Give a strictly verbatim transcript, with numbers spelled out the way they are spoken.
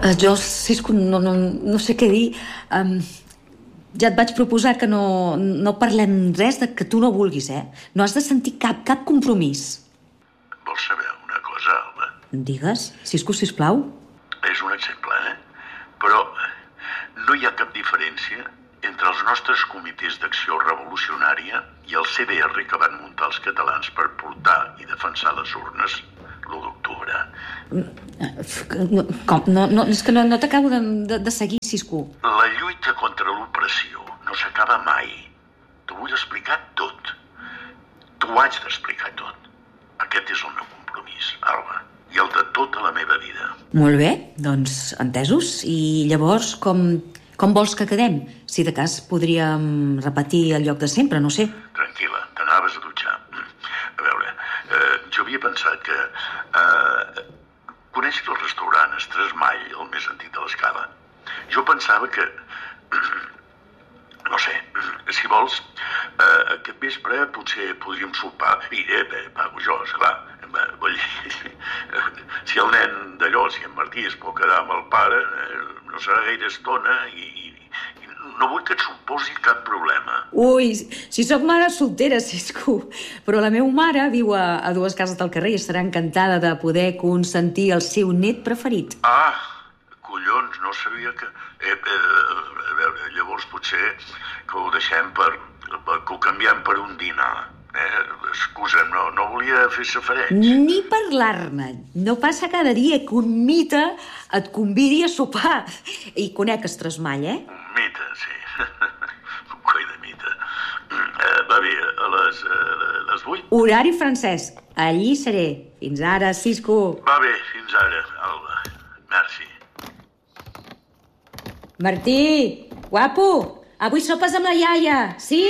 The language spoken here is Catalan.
Uh, jo, Cisco, no, no, no sé què dir. Um, ja et vaig proposar que no, no parlem res de que tu no vulguis, eh? No has de sentir cap, cap compromís. Vols saber una cosa, Alba? Digues, Cisco, sisplau. És un exemple, eh? Però no hi ha cap diferència entre els nostres comitès d'acció revolucionària i el C D R que van muntar els catalans per portar i defensar les urnes l'u d'octubre. Com? No, no, és que no, no t'acabo de, de, de seguir, Cisco. La lluita contra l'opressió no s'acaba mai. T'ho vull explicar tot. T'ho haig d'explicar tot. Aquest és el meu compromís, Alba, i el de tota la meva vida. Molt bé, doncs entesos. I llavors, com, com vols que quedem? Si de cas podríem repetir el lloc de sempre, no sé. Tranquil·la, t'anaves a dutxar. A veure, eh, jo havia pensat que... Eh, coneixes el restaurant Estresmall, el més antic de l'Escala? Jo pensava que... No sé, si vols, eh, aquest vespre potser podríem sopar. I eh, pago jo, esclar. Vull dir, si el nen d'allò, si en Martí es pot quedar amb el pare, eh, no serà gaire estona i, i no vull que et suposi cap problema. Ui, si sóc mare soltera, Cisco. Però la meva mare viu a, a dues cases del carrer i estarà encantada de poder consentir el seu net preferit. Ah, collons, no sabia que... Eh, eh, a veure, llavors potser que ho deixem per... per que ho canviem per un dinar. Eh, excusa, no, no volia fer safareig. Ni parlar-ne. No passa cada dia que un mite et convidi a sopar. I conec Estresmall, eh? Un mite, sí. Un coi de mite. Eh, va bé, a les, a les vuit? Horari francès. Allí seré. Fins ara, Cisco. Va bé, fins ara, Alba. Merci. Martí, guapo, avui sopes amb la iaia, sí?